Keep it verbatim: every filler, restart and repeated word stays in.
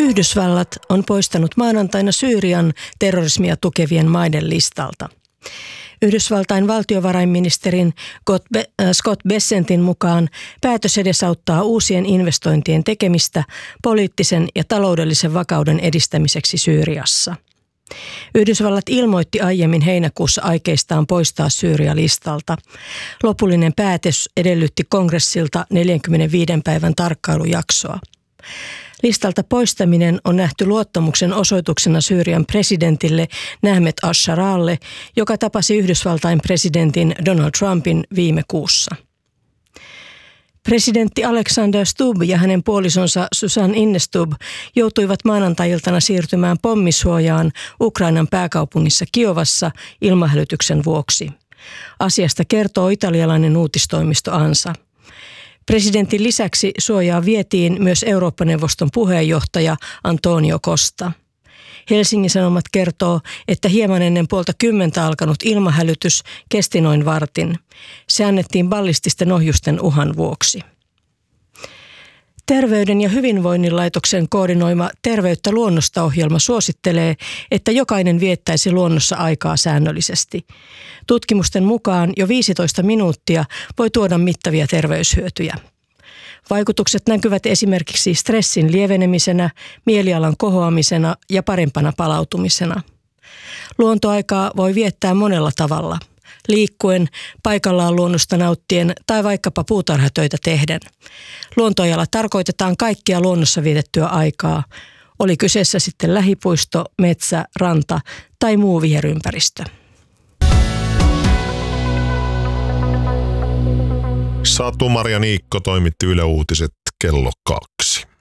Yhdysvallat on poistanut maanantaina Syyrian terrorismia tukevien maiden listalta. Yhdysvaltain valtiovarainministerin Scott Bessentin mukaan päätös edesauttaa uusien investointien tekemistä poliittisen ja taloudellisen vakauden edistämiseksi Syyriassa. Yhdysvallat ilmoitti aiemmin heinäkuussa aikeistaan poistaa Syyria listalta. Lopullinen päätös edellytti kongressilta neljänkymmenenviiden päivän tarkkailujaksoa. Listalta poistaminen on nähty luottamuksen osoituksena Syyrian presidentille Mehmet al-Sharalle, joka tapasi Yhdysvaltain presidentin Donald Trumpin viime kuussa. Presidentti Alexander Stubb ja hänen puolisonsa Susan Innestubb joutuivat maanantai-iltana siirtymään pommisuojaan Ukrainan pääkaupungissa Kiovassa ilmahälytyksen vuoksi. Asiasta kertoo italialainen uutistoimisto ANSA. Presidentin lisäksi suojaa vietiin myös Eurooppa-neuvoston puheenjohtaja Antonio Costa. Helsingin Sanomat kertoo, että hieman ennen puolta kymmentä alkanut ilmahälytys kesti noin vartin. Se annettiin ballististen ohjusten uhan vuoksi. Terveyden ja hyvinvoinnin laitoksen koordinoima Terveyttä luonnosta -ohjelma suosittelee, että jokainen viettäisi luonnossa aikaa säännöllisesti. Tutkimusten mukaan jo viisitoista minuuttia voi tuoda mittavia terveyshyötyjä. Vaikutukset näkyvät esimerkiksi stressin lievenemisenä, mielialan kohoamisena ja parempana palautumisena. Luontoaikaa voi viettää monella tavalla. Liikkuen, paikallaan luonnosta nauttien tai vaikkapa puutarhatöitä tehden. Luontoajalla tarkoitetaan kaikkia luonnossa vietettyä aikaa. Oli kyseessä sitten lähipuisto, metsä, ranta tai muu viherympäristö. Satu Maria Niikko toimitti Yle Uutiset kello kaksi.